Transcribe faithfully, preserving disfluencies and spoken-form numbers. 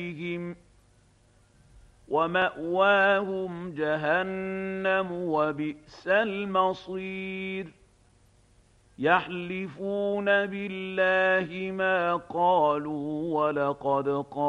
عليهم ومأواهم جهنم وبئس المصير يحلفون بالله ما قالوا ولقد قالوا